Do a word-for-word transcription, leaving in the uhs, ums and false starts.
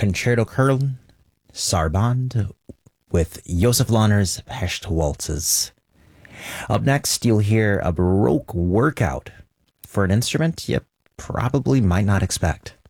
Concerto Köln, Sarband, with Josef Lahner's Pest Waltzes. Up next, you'll hear a Baroque workout for an instrument you probably might not expect.